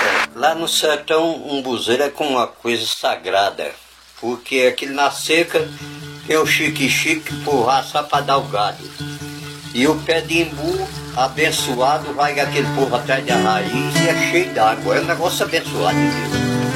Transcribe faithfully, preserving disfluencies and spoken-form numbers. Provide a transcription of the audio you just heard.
Lá no sertão, um buzeiro é como uma coisa sagrada, porque aquilo na seca tem o chique-chique por raça para dar o gado. E o pé de imbu abençoado, vai aquele povo atrás da raiz e é cheio d'água. É um negócio abençoado de Deus.